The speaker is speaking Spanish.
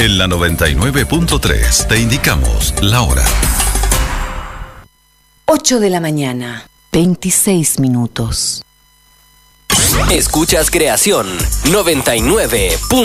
En la 99.3 te indicamos la hora. 8 de la mañana, 26 minutos. Escuchas Creación 99.